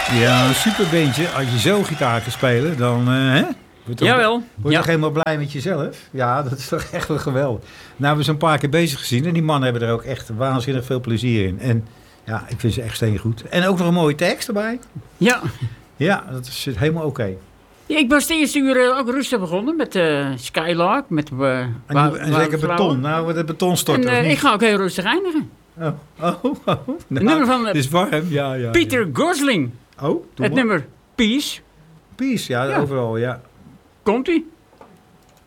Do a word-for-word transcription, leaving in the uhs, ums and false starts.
Ja, een superbeentje. Als je zo gitaar kan spelen, dan... Uh, hè? Word je Jawel. Word je ja. toch helemaal blij met jezelf? Ja, dat is toch echt wel geweldig. Nou, we zijn een paar keer bezig gezien. En die mannen hebben er ook echt waanzinnig veel plezier in. En ja, ik vind ze echt steengoed. En ook nog een mooie tekst erbij. Ja. Ja, dat is helemaal oké. Okay. Ja, ik was de eerste uur uh, ook rustig begonnen met uh, Skylark. Met, uh, en en zeker beton. Nou, wat het beton stort. En uh, ik ga ook heel rustig eindigen. Oh, oh, oh. Nou, het nummer van uh, het is warm. Ja, ja, Peter ja. Gosling. Oh, het maar. nummer Peace. Peace, ja, ja, overal, ja. Komt-ie?